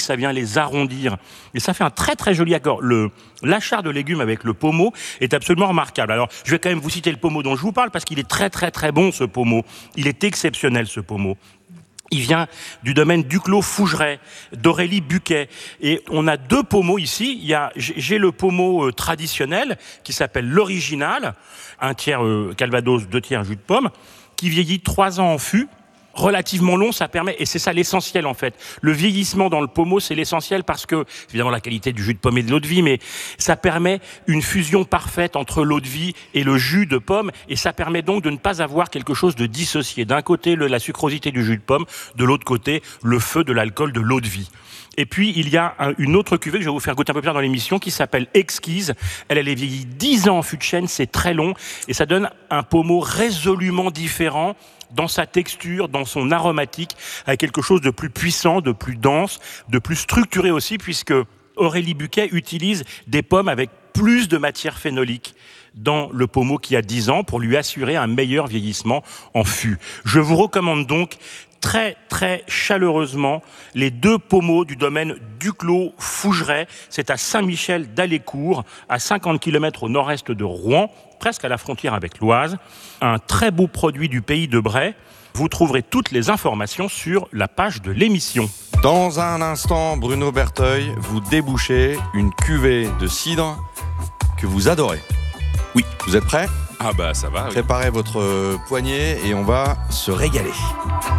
ça vient les arrondir. Et ça fait un très très joli accord. L'achar de légumes avec le pommeau est absolument remarquable. Alors, je vais quand même vous citer le pommeau dont je vous parle parce qu'il est très très très bon, ce pommeau. Il est exceptionnel, ce pommeau. Il vient du domaine Duclos Fougeret, d'Aurélie Buquet. Et on a 2 pommeaux ici. J'ai le pommeau traditionnel qui s'appelle l'original, 1 tiers calvados, 2 tiers jus de pomme, qui vieillit 3 ans en fût. Relativement long, ça permet, et c'est ça l'essentiel en fait. Le vieillissement dans le pommeau, c'est l'essentiel parce que, évidemment, la qualité du jus de pomme et de l'eau de vie, mais ça permet une fusion parfaite entre l'eau de vie et le jus de pomme, et ça permet donc de ne pas avoir quelque chose de dissocié. D'un côté, la sucrosité du jus de pomme, de l'autre côté, le feu de l'alcool de l'eau de vie. Et puis, il y a une autre cuvée que je vais vous faire goûter un peu plus tard dans l'émission qui s'appelle Exquise. Elle est vieillie 10 ans en fût de chêne, c'est très long, et ça donne un pommeau résolument différent dans sa texture, dans son aromatique, avec quelque chose de plus puissant, de plus dense, de plus structuré aussi, puisque Aurélie Buquet utilise des pommes avec plus de matière phénolique dans le pommeau qui a 10 ans pour lui assurer un meilleur vieillissement en fût. Je vous recommande donc très très chaleureusement les 2 pommeaux du domaine Duclos Fougeret. C'est à Saint-Michel-d'Alécourt, à 50 km au nord-est de Rouen, presque à la frontière avec l'Oise. Un très beau produit du pays de Bray. Vous trouverez toutes les informations sur la page de l'émission. Dans un instant, Bruno Berteuil, vous débouchez une cuvée de cidre que vous adorez. Oui. Vous êtes prêts ? Ah bah ça va. Oui. Préparez votre poignée et on va se régaler.